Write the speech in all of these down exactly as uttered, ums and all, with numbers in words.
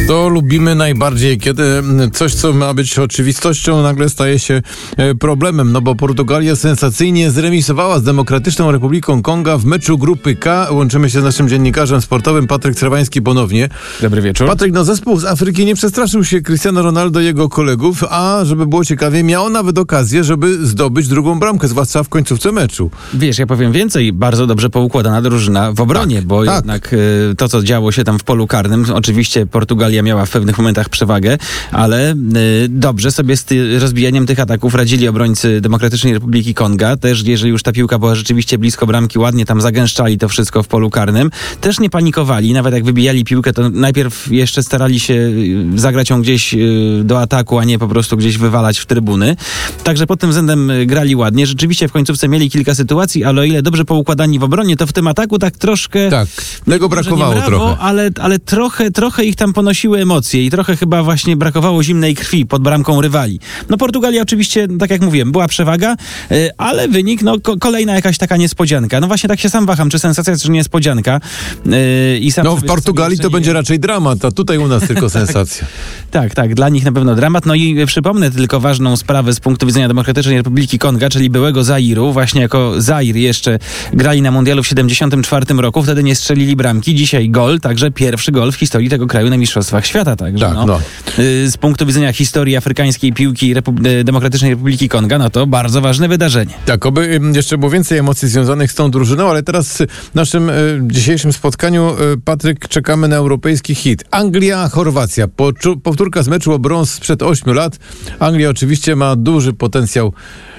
To lubimy najbardziej, kiedy coś, co ma być oczywistością, nagle staje się problemem, no bo Portugalia sensacyjnie zremisowała z Demokratyczną Republiką Konga w meczu grupy K. Łączymy się z naszym dziennikarzem sportowym, Patryk Trawański ponownie. Dobry wieczór. Patryk, no zespół z Afryki nie przestraszył się Cristiano Ronaldo i jego kolegów, a żeby było ciekawie, miał nawet okazję, żeby zdobyć drugą bramkę, zwłaszcza w końcówce meczu. Wiesz, ja powiem więcej, bardzo dobrze poukładana drużyna w obronie, tak, bo tak. jednak y, to, co działo się tam w polu karnym, oczywiście Portugalia miała w pewnych momentach przewagę, ale y, dobrze sobie z ty, rozbijaniem tych ataków radzili obrońcy Demokratycznej Republiki Konga. Też jeżeli już ta piłka była rzeczywiście blisko bramki, ładnie tam zagęszczali to wszystko w polu karnym. Też nie panikowali, nawet jak wybijali piłkę, to najpierw jeszcze starali się zagrać ją gdzieś y, do ataku, a nie po prostu gdzieś wywalać w trybuny. Także pod tym względem grali ładnie. Rzeczywiście w końcówce mieli kilka sytuacji, ale o ile dobrze poukładani w obronie, to w tym ataku tak troszkę... Tak, tego brakowało brawo, trochę. Ale, ale trochę, trochę ich tam ponosiły emocje i trochę chyba właśnie brakowało zimnej krwi pod bramką rywali. No Portugalia oczywiście, tak jak mówiłem, była przewaga, yy, ale wynik, no ko- kolejna jakaś taka niespodzianka. No właśnie tak się sam waham, czy sensacja, czy niespodzianka. Yy, i sam no w Portugalii to nie... będzie raczej dramat, a tutaj u nas tylko sensacja. Tak, tak, dla nich na pewno dramat. No i przypomnę tylko ważną sprawę z punktu widzenia Demokratycznej Republiki Konga, czyli byłego Zairu. Właśnie jako Zair jeszcze grali na mundialu w siedemdziesiątym czwartym roku, wtedy nie strzelili bramki. Dzisiaj gol, także pierwszy gol w historii tego kraju na Mistrzostwach Świata. Także tak, no, no. Z punktu widzenia historii afrykańskiej piłki Repu- Demokratycznej Republiki Konga, no to bardzo ważne wydarzenie. Tak, oby jeszcze było więcej emocji związanych z tą drużyną, ale teraz w naszym y, dzisiejszym spotkaniu, y, Patryk, czekamy na europejski hit. Anglia-Chorwacja. Po, powtórka z meczu o brąz sprzed ośmiu lat. Anglia oczywiście ma duży potencjał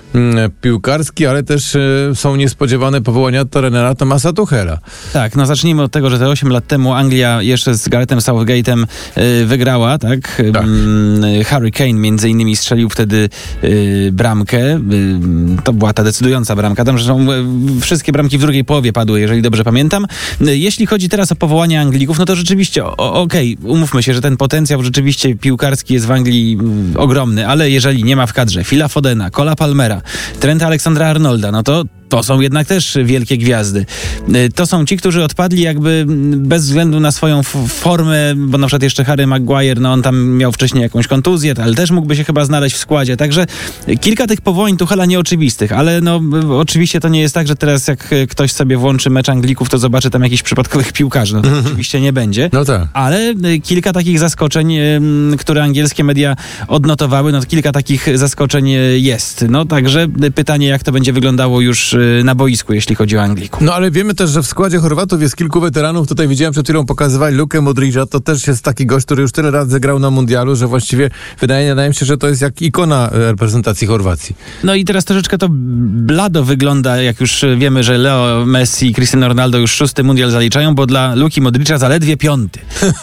piłkarski, ale też y, są niespodziewane powołania trenera Thomasa Tuchela. Tak, no zacznijmy od tego, że te osiem lat temu Anglia jeszcze z Garethem Southgate'em y, wygrała, tak? tak. Y, Harry Kane między innymi strzelił wtedy y, bramkę. Y, to była ta decydująca bramka. Tam zresztą y, wszystkie bramki w drugiej połowie padły, jeżeli dobrze pamiętam. Y, jeśli chodzi teraz o powołanie Anglików, no to rzeczywiście, okej, okay, umówmy się, że ten potencjał rzeczywiście piłkarski jest w Anglii y, ogromny, ale jeżeli nie ma w kadrze Phila Fodena, Cola Palmera, Trenta Alexandra-Arnolda, no to to są jednak też wielkie gwiazdy. To są ci, którzy odpadli jakby bez względu na swoją f- formę, bo na przykład jeszcze Harry Maguire, no on tam miał wcześniej jakąś kontuzję, ale też mógłby się chyba znaleźć w składzie. Także kilka tych powołań Tuchela nieoczywistych, ale no oczywiście to nie jest tak, że teraz jak ktoś sobie włączy mecz Anglików, to zobaczy tam jakichś przypadkowych piłkarzy. No to oczywiście nie będzie. No tak. Ale kilka takich zaskoczeń, które angielskie media odnotowały, no to kilka takich zaskoczeń jest. No także pytanie, jak to będzie wyglądało już na boisku, jeśli chodzi o Anglików. No ale wiemy też, że w składzie Chorwatów jest kilku weteranów. Tutaj widziałem przed chwilą, pokazywali Lukę Modricza. To też jest taki gość, który już tyle razy grał na mundialu, że właściwie wydaje, wydaje mi się, że to jest jak ikona reprezentacji Chorwacji. No i teraz troszeczkę to blado wygląda, jak już wiemy, że Leo Messi i Cristiano Ronaldo już szósty mundial zaliczają, bo dla Luki Modricza zaledwie piąty.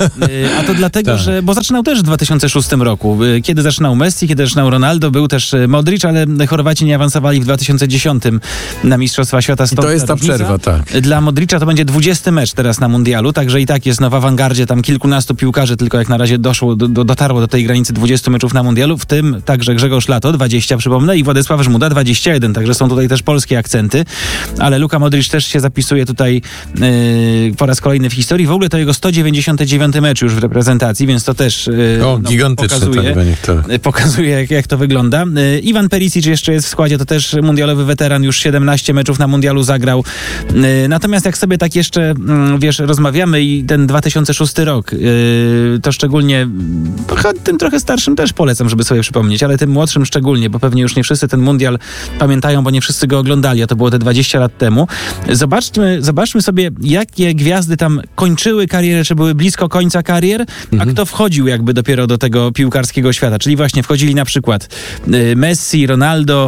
A to dlatego, tak. że... Bo zaczynał też w dwa tysiące szóstym roku. Kiedy zaczynał Messi, kiedy zaczynał Ronaldo, był też Modric, ale Chorwaci nie awansowali w dwa tysiące dziesiątym na Mistrzostwa Świata. I to jest ta różnica. Przerwa, tak. Dla Modricza to będzie dwudziesty mecz teraz na mundialu, także i tak jest no w awangardzie tam kilkunastu piłkarzy, tylko jak na razie doszło, do, do, dotarło do tej granicy dwudziestu meczów na mundialu, w tym także Grzegorz Lato, dwadzieścia przypomnę, i Władysław Żmuda, dwadzieścia jeden, także są tutaj też polskie akcenty, ale Luka Modric też się zapisuje tutaj yy, po raz kolejny w historii. W ogóle to jego sto dziewięćdziesiąty dziewiąty mecz już w reprezentacji, więc to też yy, o, no, gigantyczny pokazuje, tak, pokazuje jak, jak to wygląda. Yy, Iwan Perisic jeszcze jest w składzie, to też mundialowy weteran, już siedemnaście meczów na mundialu zagrał. Natomiast jak sobie tak jeszcze, wiesz, rozmawiamy i ten dwa tysiące szósty rok, to szczególnie tym trochę starszym też polecam, żeby sobie przypomnieć, ale tym młodszym szczególnie, bo pewnie już nie wszyscy ten mundial pamiętają, bo nie wszyscy go oglądali, a to było te dwadzieścia lat temu. Zobaczmy, zobaczmy sobie, jakie gwiazdy tam kończyły karierę, czy były blisko końca karier, mhm. a kto wchodził jakby dopiero do tego piłkarskiego świata. Czyli właśnie wchodzili na przykład Messi, Ronaldo,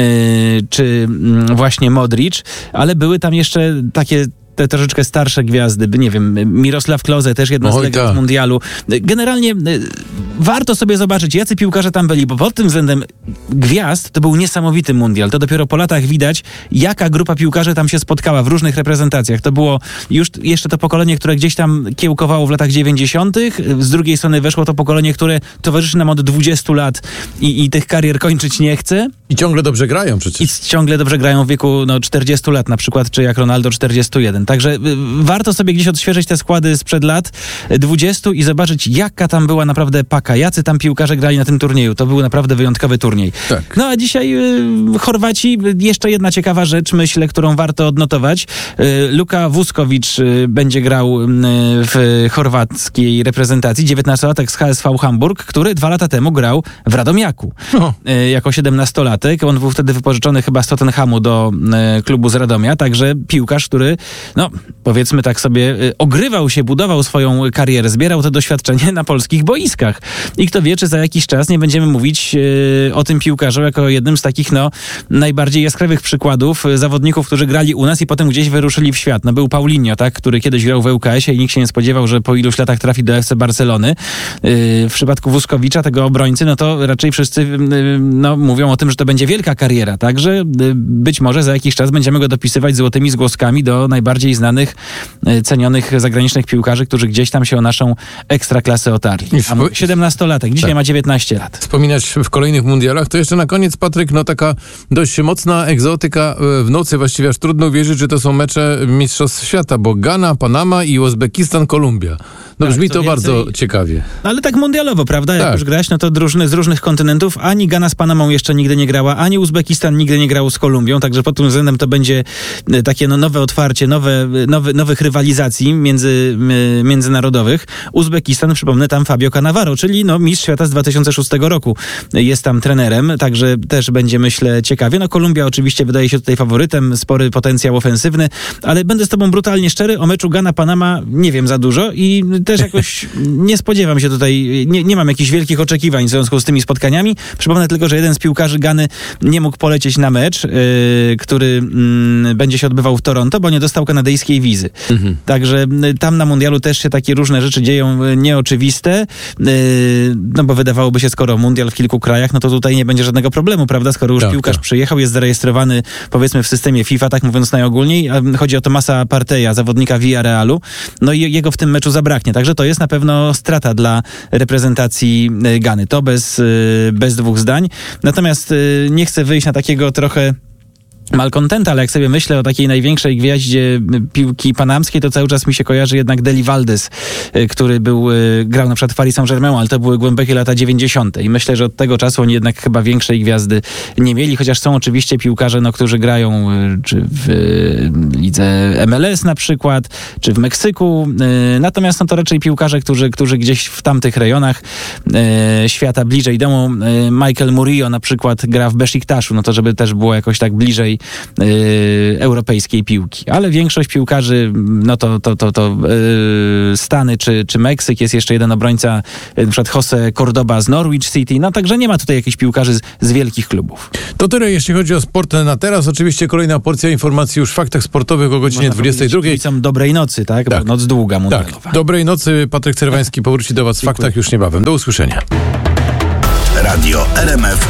czy właśnie Modric, ale były tam jeszcze takie te troszeczkę starsze gwiazdy, nie wiem, Mirosław Klose, też jedna z legend tak. mundialu. Generalnie warto sobie zobaczyć, jacy piłkarze tam byli, bo pod tym względem gwiazd to był niesamowity mundial. To dopiero po latach widać, jaka grupa piłkarzy tam się spotkała w różnych reprezentacjach. To było już jeszcze to pokolenie, które gdzieś tam kiełkowało w latach dziewięćdziesiątych. Z drugiej strony weszło to pokolenie, które towarzyszy nam od dwudziestu lat i, i tych karier kończyć nie chce. I ciągle dobrze grają przecież. I ciągle dobrze grają w wieku no, czterdziestu lat na przykład, czy jak Ronaldo czterdzieści jeden. jeden. Także y, warto sobie gdzieś odświeżyć te składy sprzed lat dwudziestu i zobaczyć, jaka tam była naprawdę paka, jacy tam piłkarze grali na tym turnieju. To był naprawdę wyjątkowy turniej. Tak. No a dzisiaj y, Chorwaci, jeszcze jedna ciekawa rzecz, myślę, którą warto odnotować. Y, Luka Vuskovic y, będzie grał y, w chorwackiej reprezentacji, dziewiętnastolatek z H S V Hamburg, który dwa lata temu grał w Radomiaku. O. Y, jako siedemnastolatek. On był wtedy wypożyczony chyba z Tottenhamu do y, klubu z Radomia, także piłkarz, który, no powiedzmy tak sobie, y, ogrywał się, budował swoją karierę, zbierał to doświadczenie na polskich boiskach. I kto wie, czy za jakiś czas nie będziemy mówić y, o tym piłkarzu jako jednym z takich, no, najbardziej jaskrawych przykładów y, zawodników, którzy grali u nas i potem gdzieś wyruszyli w świat. No był Paulinho, tak, który kiedyś grał w L K S ie i nikt się nie spodziewał, że po iluś latach trafi do F C Barcelony. Y, w przypadku Vuskowicza, tego obrońcy, no to raczej wszyscy y, no, mówią o tym, że to będzie wielka kariera, także y, być może za jakiś czas będziemy go dopisywać złotymi zgłoskami do najbardziej znanych, y, cenionych zagranicznych piłkarzy, którzy gdzieś tam się o naszą ekstraklasę otarli. A siedemnastolatek, dzisiaj tak. ma dziewiętnaście lat. Wspominać w kolejnych mundialach, to jeszcze na koniec, Patryk, no taka dość mocna egzotyka w nocy, właściwie aż trudno uwierzyć, że to są mecze Mistrzostw Świata, bo Gana, Panama i Uzbekistan, Kolumbia. No Tak, brzmi to to więcej... bardzo ciekawie. No, ale tak mundialowo, prawda? Jak Tak. już grać, no to drużyny z różnych kontynentów. Ani Gana z Panamą jeszcze nigdy nie grała, ani Uzbekistan nigdy nie grał z Kolumbią, także pod tym względem to będzie takie no, nowe otwarcie, nowe, nowe, nowych rywalizacji między, międzynarodowych. Uzbekistan, przypomnę, tam Fabio Cannavaro, czyli no, mistrz świata z dwa tysiące szóstego roku. Jest tam trenerem, także też będzie, myślę, ciekawie. No Kolumbia oczywiście wydaje się tutaj faworytem, spory potencjał ofensywny, ale będę z tobą brutalnie szczery, o meczu Gana-Panama nie wiem za dużo i też jakoś nie spodziewam się tutaj, nie, nie mam jakichś wielkich oczekiwań w związku z tymi spotkaniami. Przypomnę tylko, że jeden z piłkarzy Gany nie mógł polecieć na mecz, yy, który yy, będzie się odbywał w Toronto, bo nie dostał kanadyjskiej wizy. Mhm. Także yy, tam na mundialu też się takie różne rzeczy dzieją yy, nieoczywiste, yy, no bo wydawałoby się, skoro mundial w kilku krajach, no to tutaj nie będzie żadnego problemu, prawda? Skoro już tak, piłkarz tak. przyjechał, jest zarejestrowany, powiedzmy, w systemie FIFA, tak mówiąc najogólniej, a chodzi o Tomasa Parteja, zawodnika Villarrealu, no i jego w tym meczu zabraknie. Także to jest na pewno strata dla reprezentacji Gany. To bez, bez dwóch zdań. Natomiast nie chcę wyjść na takiego trochę malkontenta, ale jak sobie myślę o takiej największej gwiaździe piłki panamskiej, to cały czas mi się kojarzy jednak Deli Valdez, który był, grał na przykład w Paris Saint-Germain, ale to były głębokie lata dziewięćdziesiąte. I myślę, że od tego czasu oni jednak chyba większej gwiazdy nie mieli, chociaż są oczywiście piłkarze, no, którzy grają czy w lidze M L S na przykład, czy w Meksyku. Natomiast są to raczej piłkarze, którzy, którzy gdzieś w tamtych rejonach świata bliżej domu. Michael Murillo na przykład gra w Besiktaszu, no to żeby też było jakoś tak bliżej Yy, europejskiej piłki. Ale większość piłkarzy, no to, to, to, to yy, Stany czy, czy Meksyk, jest jeszcze jeden obrońca, yy, na przykład Jose Cordoba z Norwich City, no także nie ma tutaj jakichś piłkarzy z, z wielkich klubów. To tyle, jeśli chodzi o sport na teraz. Oczywiście kolejna porcja informacji już w faktach sportowych o godzinie dwudziestej drugiej. Kibicom dobrej nocy, tak? tak. Bo noc długa mundialowa. Tak. Dobrej nocy. Patryk Cerwański powróci do was w faktach już niebawem. Do usłyszenia. Radio R M F